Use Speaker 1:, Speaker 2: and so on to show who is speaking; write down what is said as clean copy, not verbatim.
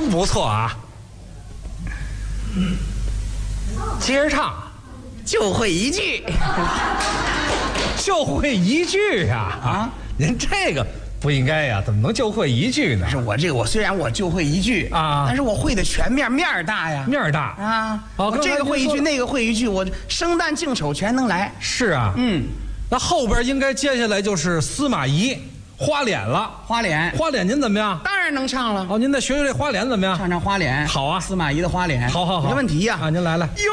Speaker 1: 真不错啊。接着唱，
Speaker 2: 就会一句。
Speaker 1: 就会一句呀啊！您这个不应该呀，怎么能就会一句呢？
Speaker 2: 是我虽然我就会一句
Speaker 1: 啊，
Speaker 2: 但是我会的全面大呀，
Speaker 1: 面大
Speaker 2: 啊。
Speaker 1: 好，
Speaker 2: 这个会一句，那个会一句，我生旦净丑全能来。
Speaker 1: 是啊，那后边应该接下来就是司马懿花脸了。
Speaker 2: 花脸，
Speaker 1: 花脸您怎么样？
Speaker 2: 当然能唱了。
Speaker 1: 哦，您再学学这花脸怎么样？
Speaker 2: 唱花脸。
Speaker 1: 好啊，
Speaker 2: 司马懿的花脸。
Speaker 1: 好，
Speaker 2: 没问题呀。
Speaker 1: 啊，您来。